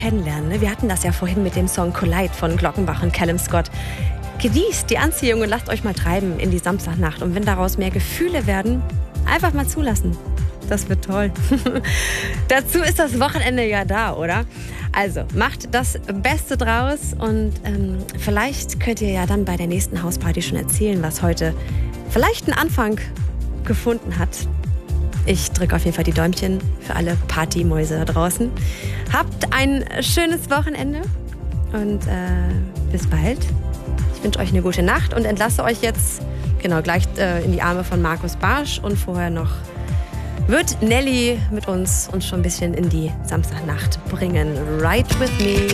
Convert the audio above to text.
kennenlernen. Ne? Wir hatten das ja vorhin mit dem Song Collide von Glockenbach und Callum Scott. Genießt die Anziehung und lasst euch mal treiben in die Samstagnacht. Und wenn daraus mehr Gefühle werden, einfach mal zulassen. Das wird toll. Dazu ist das Wochenende ja da, oder? Also macht das Beste draus und vielleicht könnt ihr ja dann bei der nächsten Hausparty schon erzählen, was heute vielleicht einen Anfang gefunden hat. Ich drücke auf jeden Fall die Däumchen für alle Partymäuse da draußen. Habt ein schönes Wochenende und bis bald. Ich wünsche euch eine gute Nacht und entlasse euch jetzt gleich in die Arme von Markus Barsch. Und vorher noch wird Nelly mit uns schon ein bisschen in die Samstagnacht bringen. Ride with me.